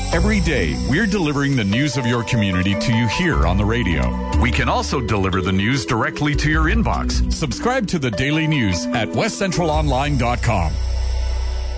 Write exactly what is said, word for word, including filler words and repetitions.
Every day, we're delivering the news of your community to you here on the radio. We can also deliver the news directly to your inbox. Subscribe to the Daily News at west central online dot com.